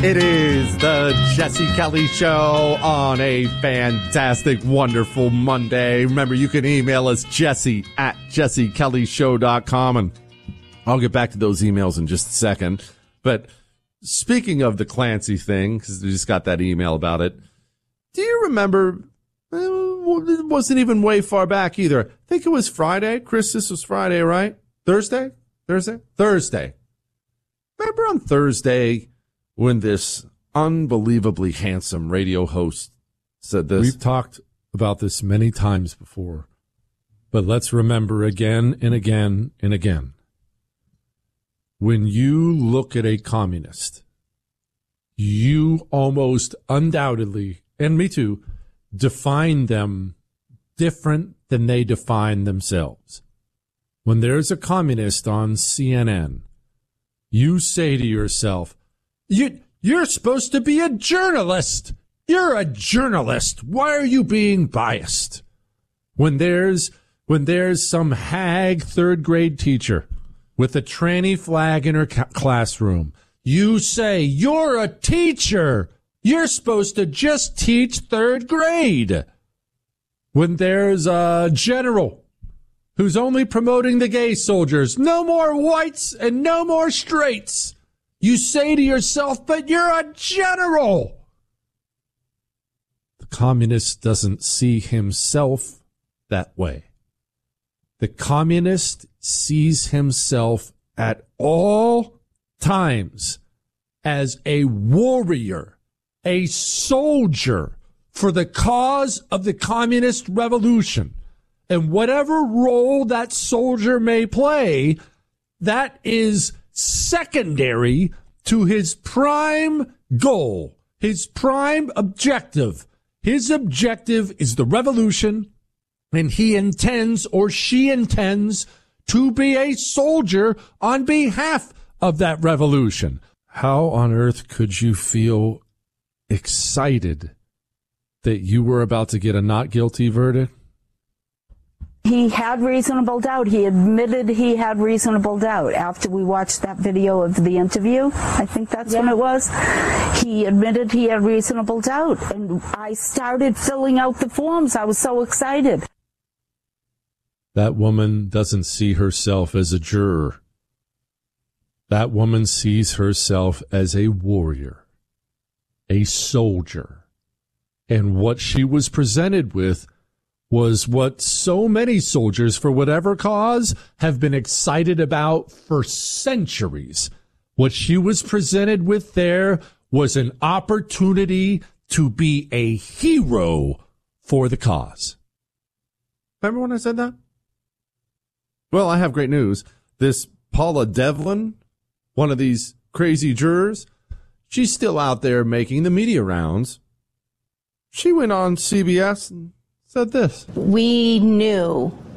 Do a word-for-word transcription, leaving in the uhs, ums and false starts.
It is the Jesse Kelly Show on a fantastic, wonderful Monday. Remember, you can email us, Jesse at jesse kelly show dot com, and I'll get back to those emails in just a second. But speaking of the Clancy thing, because we just got that email about it, do you remember, it wasn't even way far back either. I think it was Friday. Chris, this was Friday, right? Thursday? Thursday? Thursday. Remember on Thursday when this unbelievably handsome radio host said this? We've talked about this many times before, but let's remember again and again and again. When you look at a communist, you almost undoubtedly, and me too, define them different than they define themselves. When there's a communist on C N N, you say to yourself, You, you're supposed to be a journalist. You're a journalist. Why are you being biased? When there's, when there's some hag third grade teacher with a tranny flag in her ca- classroom, you say, you're a teacher. You're supposed to just teach third grade. When there's a general who's only promoting the gay soldiers, no more whites and no more straights, you say to yourself, but you're a general. The communist doesn't see himself that way. The communist sees himself at all times as a warrior, a soldier for the cause of the communist revolution. And whatever role that soldier may play, that is secondary to his prime goal, his prime objective. His objective is the revolution, and he intends, or she intends, to be a soldier on behalf of that revolution. How on earth could you feel excited that you were about to get a not guilty verdict? He had reasonable doubt. He admitted he had reasonable doubt after we watched that video of the interview. I think that's yeah. when it was. He admitted he had reasonable doubt. And I started filling out the forms. I was so excited. That woman doesn't see herself as a juror. That woman sees herself as a warrior, a soldier. And what she was presented with was what so many soldiers, for whatever cause, have been excited about for centuries. What she was presented with there was an opportunity to be a hero for the cause. Remember when I said that? Well, I have great news. This Paula Devlin, one of these crazy jurors, she's still out there making the media rounds. She went on C B S and said this. We knew